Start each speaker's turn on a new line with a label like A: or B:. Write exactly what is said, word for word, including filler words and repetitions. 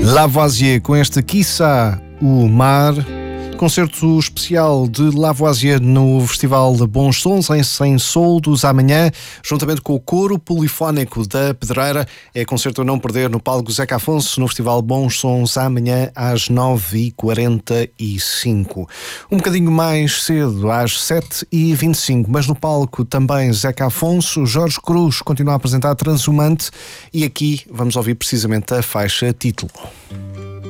A: Lavoisier com este Quiçá o Mar. Concerto especial de Lavoisier no Festival de Bons Sons em Sem-Soldos amanhã, juntamente com o Coro Polifónico da Pedreira. É concerto a não perder no palco Zeca Afonso no Festival Bons Sons amanhã às nove e quarenta e cinco. Um bocadinho mais cedo, às sete e vinte e cinco, mas no palco também Zeca Afonso. Jorge Cruz continua a apresentar Transhumante e aqui vamos ouvir precisamente a faixa título.